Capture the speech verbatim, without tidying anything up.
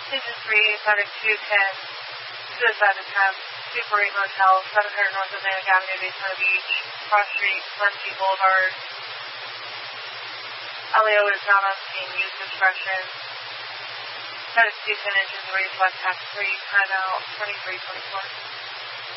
Station three, Atlantic two ten, suicide attempt, Super eight Motel, seven hundred North Atlantic Avenue, Daytona Beach, Cross Street, Clemson Boulevard. L E O is not on scene, use discretion. Status two ten inches, raised left half three, timeout twenty-three twenty-four.